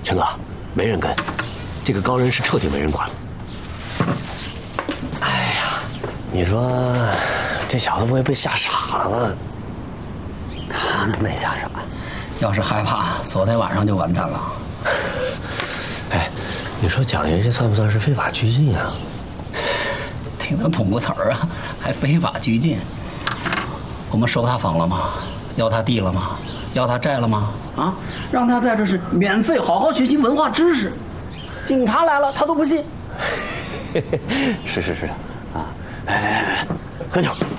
陈哥，没人跟，这个高人是彻底没人管了。哎呀，你说这小子不会被吓傻了吗？ 他能没吓傻？ 要是害怕，昨天晚上就完蛋了。 哎，你说蒋爷这算不算是非法拘禁啊？ 挺能捅个词儿啊，还非法拘禁。我们收他房了吗？要他地了吗？要他债了吗？ 啊，让他在这是免费好好学习文化知识，警察来了他都不信。 是，啊，哎，喝酒。